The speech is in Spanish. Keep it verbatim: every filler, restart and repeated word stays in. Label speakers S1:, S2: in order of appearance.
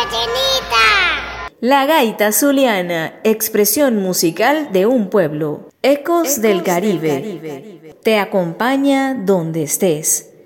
S1: ballenita!
S2: La gaita zuliana, expresión musical de un pueblo. Ecos, Ecos del Caribe. del Caribe. Te acompaña donde estés.